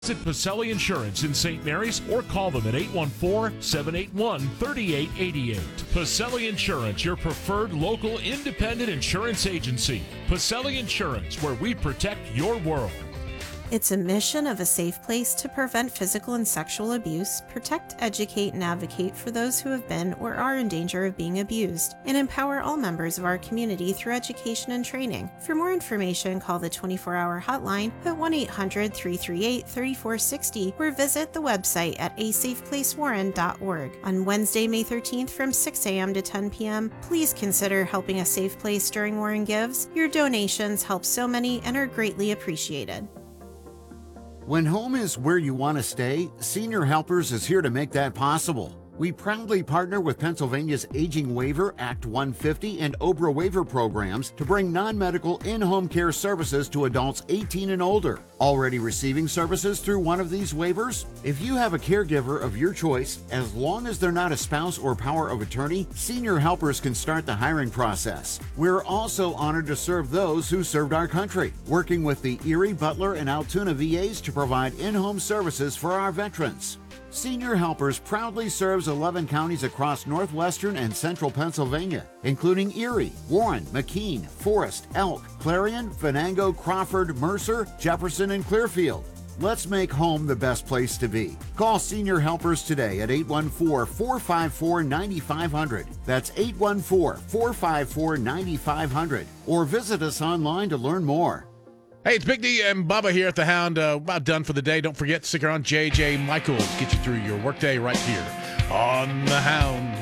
Visit Pacelli Insurance in St. Mary's or call them at 814-781-3888. Pacelli Insurance, your preferred local independent insurance agency. Pacelli Insurance, where we protect your world. It's a mission of a safe place to prevent physical and sexual abuse, protect, educate, and advocate for those who have been or are in danger of being abused, and empower all members of our community through education and training. For more information, call the 24-hour hotline at 1-800-338-3460 or visit the website at asafeplacewarren.org. On Wednesday, May 13th from 6 a.m. to 10 p.m., please consider helping a safe place during Warren Gives. Your donations help so many and are greatly appreciated. When home is where you want to stay, Senior Helpers is here to make that possible. We proudly partner with Pennsylvania's Aging Waiver, Act 150, and OBRA waiver programs to bring non-medical in-home care services to adults 18 and older. Already receiving services through one of these waivers? If you have a caregiver of your choice, as long as they're not a spouse or power of attorney, Senior Helpers can start the hiring process. We're also honored to serve those who served our country, working with the Erie, Butler, and Altoona VAs to provide in-home services for our veterans. Senior Helpers proudly serves 11 counties across northwestern and central Pennsylvania, including Erie, Warren, McKean, Forest, Elk, Clarion, Venango, Crawford, Mercer, Jefferson, and Clearfield. Let's make home the best place to be. Call Senior Helpers today at 814-454-9500. That's 814-454-9500. Or visit us online to learn more. Hey, it's Big D and Bubba here at the Hound. About done for the day. Don't forget to stick around. JJ Michaels get you through your workday right here on the Hound.